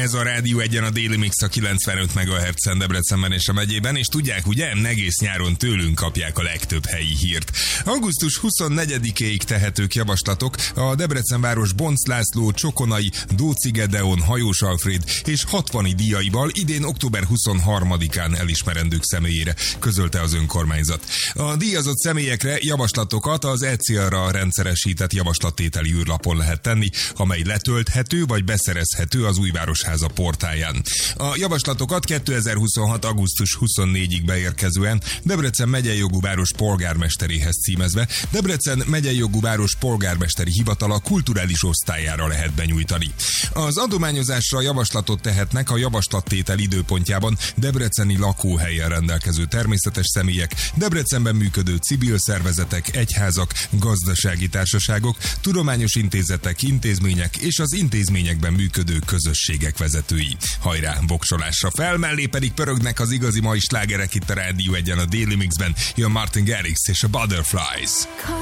ez a Rádió Egyen, a Daily Mix a 95 MHz-en Debrecenben és a megyében, és tudják ugye, egész nyáron tőlünk kapják a legtöbb helyi hírt. Augusztus 24-éig tehetők javaslatok a Debrecenváros Bonc László, Csokonai, Dóczy Gedeon, Hajós Alfréd és Hatvani díjaival idén október 23-án elismerendők személyére, közölte az önkormányzat. A díjazott személyekre javaslatokat az e-célra rendszeresített javaslattételi űrlapon lehet tenni, amely letölthető vagy beszerezhető az Újvárosháza portáján. A javaslatokat 2026. augusztus 24-ig beérkezően Debrecen megyei jogú város polgármesteréhez címezve Debrecen megyei jogú város polgármesteri hivatala kulturális osztályára lehet benyújtani. Az adományozásra javaslatot tehetnek a javaslattétel időpontjában debreceni lakóhelyen rendelkező természetes személyek, Debrecenben működő civil szervezetek, egyházak, gazdasági társaságok, tudományos intézetek, intézmények és az intézményekben működő közösségek vezetői. Hajrá, voksolásra fel, mellé pedig pörögnek az igazi mai slágerek itt a Rádió Egyen, a Daily Mixben. Jön Martin Garrix és a Butterflies.